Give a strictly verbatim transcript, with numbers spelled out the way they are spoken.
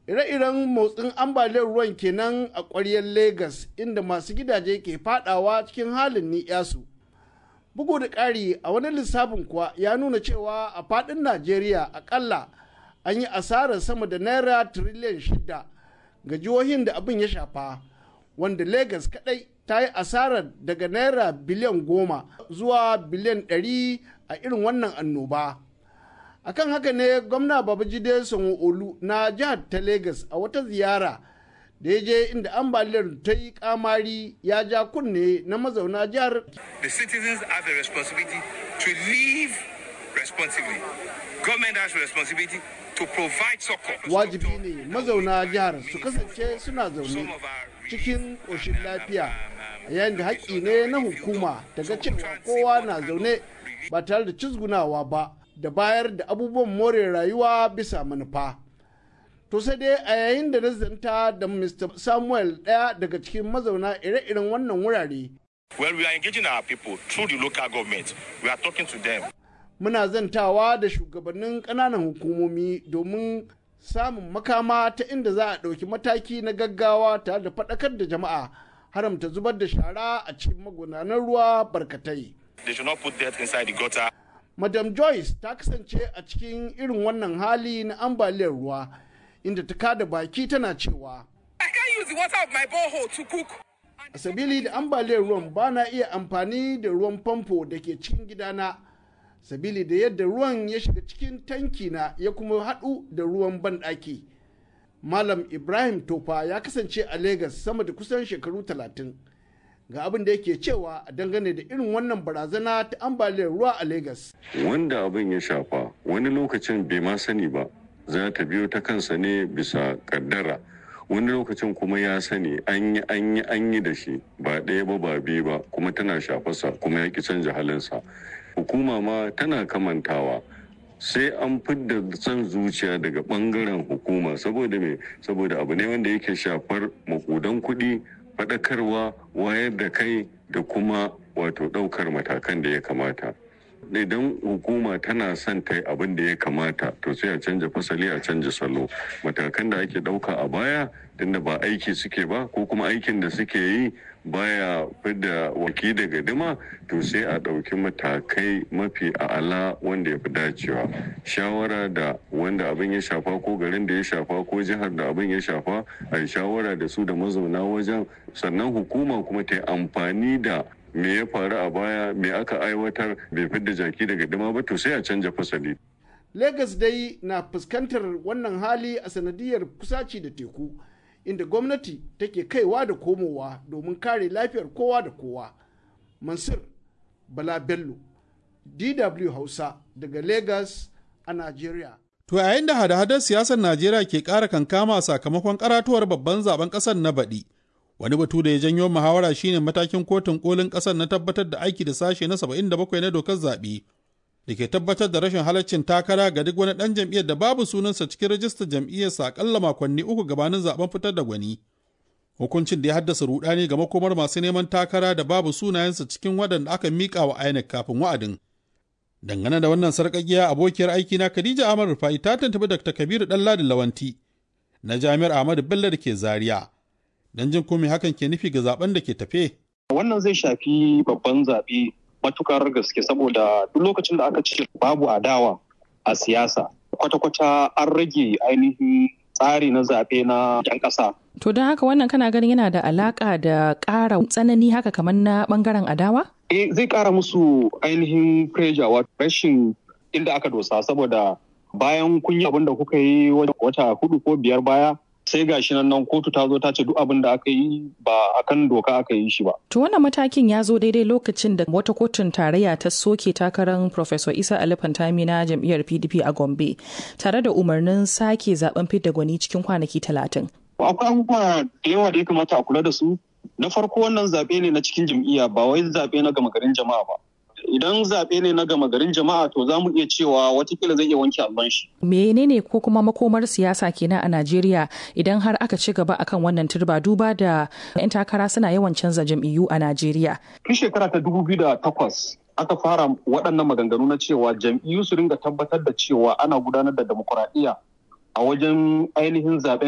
Ire-iren motsin ambaliyar ruwan kenan a ƙwaryar Legas inda masu gidaje ke fadawa cikin halin ni'yasu. Bugu da ƙari a wani lissafin kuwa ya nuna cewa a faɗin Najeriya akalla an yi asarar sama da naira tiriliyan shida ga jihohin da abin ya shafa, wanda Legas kaɗai ta yi asarar daga naira biliyan goma zuwa biliyan ɗari a irin wannan annoba. Akan haka ne gwamna Babajide Sanwo-Olu na jihar ta Legas a wata ziyara da ya je inda ambaliyar ta yi kamari ya ja kunne na mazauna jihar. The citizens have a responsibility to live responsibly. Government has a responsibility to provide support. Wajibi ne mazauna jihar su kasance suna zaune cikin ƙoshin lafiya, yayin da haƙƙi ne na hukuma daga cewa kowa na zaune ba tare da cizgunawa ba da bayar da abubuwan more rayuwa bisa manufa. To sai dai a yayin da na zanta da Mister Samuel ɗaya daga cikin mazauna ire-iren wannan wurare. Well, we are engaging our people through the local government. We are talking to them. Muna zantawa da shugabannin ƙananan hukumomi domin samun makama ta inda za a ɗauki mataki na gaggawa tare da faɗakar da jama'a haramta zubar da shara a cikin magudanan ruwa barkatai. They should not put death inside the gutter. Madam Joyce ta kasance a cikin irin wannan hali na ambaliyar ruwa inda ta kada baki tana cewa I can't use the water of my borehole to cook. A sabili da ambaliyar ruwan ba na iya amfani da ruwan famfo da ke cikin gidana, sabili da yadda ruwan ya shiga cikin tanki na ya kuma haɗu da ruwan banɗaki. Malam Ibrahim Tofa ya kasance a Legas sama da kusan shekaru talatin. Ga abin da yake cewa a dangane da irin wannan barazana ta ambaliyar ruwa a Legas. Wanda abin ya shafa wani lokacin bai ma sani ba, za ta biyo ta kansa ne bisa kaddara. Wani lokacin kuma ya sani an yi an yi an yi da shi ba ɗaya ba ba biyu ba, kuma tana shafarsa kuma ya ki canja halinsa. Hukuma ma tana kamantawa, sai an fidda son zuciya daga ɓangaren hukuma. Saboda me? Saboda abu ne wanda yake shafar makudan kuɗi, faɗakarwa, wayar da kai da kuma wato ɗaukar matakan da ya kamata. Idan hukuma tana son ta yi abin da ya kamata, to sai a canja fasali, a canja salo. Matakan da ake ɗauka a baya tunda ba aiki suke ba, ko kuma aikin da suke yi baya fidda waki daga dima, to sai a ɗauki matakai mafi a'ala wanda ya fi dacewa. Shawara da wanda abin ya shafa ko garin da ya shafa ko jihar da abin ya shafa, a yi shawara da su da mazauna wajen, sannan hukuma kuma ta yi amfani da me ya faru a baya, me aka aiwatar, bai fidda jaki daga dima ba, to sai a canja fasali. Legas dai na fuskantar wannan hali a sanadiyar kusaci da teku, inda gwamnati take kaiwa da komowa domin kare lafiyar kowa da kowa. Mansur Bala Bello, D W Hausa daga Legas a Najeriya. To yayin da hada-hadar siyasar Najeriya ke ƙara kankama sakamakon karatuwar babban zaben ƙasar na baɗi, wani batu da ya janyo muhawara shine matakin kotun kolin ƙasar na tabbatar da aiki da sashe na saba'in da bakwai na dokar zaɓe da ke tabbatar da rashin halaccin takara ga duk wani ɗan jam'iyyar da babu sunansa cikin rajistar jam'iyyarsa akalla makonni uku gabanin zaben fitar da gwani. Hukuncin da ya haddasa rudani ga makomar masu neman takara da babu sunayensa cikin waɗanda aka miƙa wa I N E C kafin wa'adin. Dangane da wannan sarƙaƙiya, abokiyar aikina Khadija Ahmad Rufai ta tantabi Dakta Kabiru Ɗanladi Lawanti na Jami'ar Ahmadu Bello da ke Zaria don jin komai hakan ke nufi ga zaben da ke tafe. Wannan zai shafi babban zaɓe matukar gaske, saboda duk lokacin da aka ce babu adawa a siyasa, kwata-kwata an rage ainihin tsari na zaɓe na ƴan ƙasa. To don haka wannan kana ganin yana da alaƙa da ƙara tsanani haka kamar na ɓangaren adawa? Eh, zai ƙara musu ainihin pressure, wato rashin inda aka dosa, saboda bayan kun yi abin da kuka yi wata hudu ko biyar baya, sai ga shi nan kotu ta zo ta ce duk abin da aka yi ba a kan doka aka yi shi ba. To wannan matakin ya zo daidai lokacin da wata kotun tarayya ta soke takarar Professor Isa Ali Fantami na jam'iyyar P D P a Gombe tare da umarnin sake zaben fidda gwani cikin kwanaki talatin. Akwai abubuwa da yawa da ya kamata a kula da su. Na farko, wannan zaɓe ne na cikin jam'iyya, ba wai zaɓe na gama garin jama'a ba. Idan zaɓe ne na gama garin jama'a, to za mu iya cewa watakila zai iya wanke allon shi. Menene ko kuma makomar siyasa kenan a Najeriya idan har aka ci gaba akan wannan turba, duba da 'yan takara suna yawan canza jam'iyyu a Najeriya? Tun shekara ta dubu biyu da takwas aka fara waɗannan maganganu na cewa jam'iyyu su ringa tabbatar da cewa ana gudanar da demokuraɗiyya a wajen ainihin zaɓen